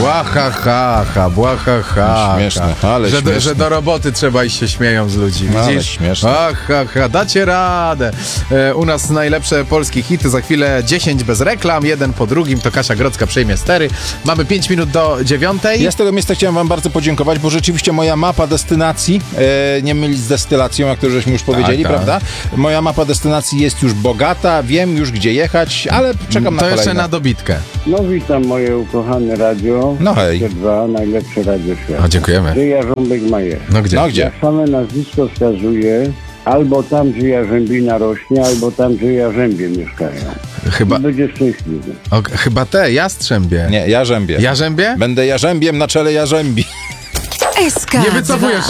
Błahahaha, błahahaha. Śmieszne, ale śmieszne. Że do roboty trzeba iść się śmieją z ludzi, Ale widzisz? śmieszne. Ahaha, dacie radę. U nas najlepsze polskie hity, za chwilę 10 bez reklam, jeden po drugim, to Kasia Grodzka przejmie stery. Mamy 5 minut do 9. Ja z tego miejsca chciałem wam bardzo podziękować, bo rzeczywiście moja mapa destynacji, nie mylić z destylacją, jak to żeśmy już powiedzieli, Tak. prawda? Moja mapa destynacji jest już bogata, wiem już gdzie jechać, ale czekam na To jeszcze kolejne. na dobitkę. No witam moje ukochane radio. No hej. 2, najlepsze radio świata. O, dziękujemy. Gdzie Jarząbek ma je? No gdzie? No gdzie? Ja same nazwisko wskazuje albo tam, gdzie jarzębina rośnie, albo tam, gdzie jarzębie mieszkają. Chyba, I będzie szczęśliwy. chyba te, Jastrzębie. Nie, Jarzębie. Jarzębie? Będę jarzębiem na czele jarzębi. SK2. Nie wycofujesz